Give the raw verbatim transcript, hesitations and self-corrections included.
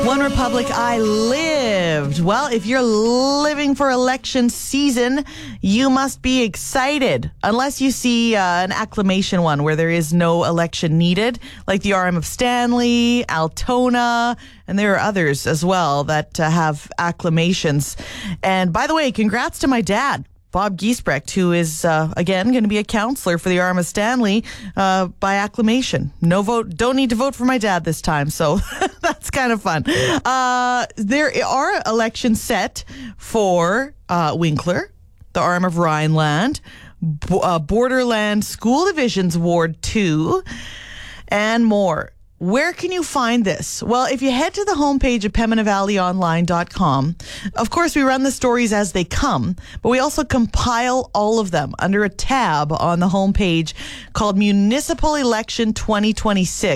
One Republic, I lived. Well, if you're living for election season, you must be excited. Unless you see uh, an acclamation one where there is no election needed, like the R M of Stanley, Altona, and there are others as well that uh, have acclamations. And by the way, congrats to my dad, Bob Giesbrecht, who is, uh, again, going to be a counselor for the R M of Stanley uh, by acclamation. No vote. Don't need to vote for my dad this time, so that's kind of fun. Uh, there are elections set for uh, Winkler, the R M of Rhineland, B- uh, Borderland School Divisions Ward two, and more. Where can you find this? Well, if you head to the homepage of Pembina Valley Online dot com, of course, we run the stories as they come, but we also compile all of them under a tab on the homepage called Municipal Election twenty twenty-six.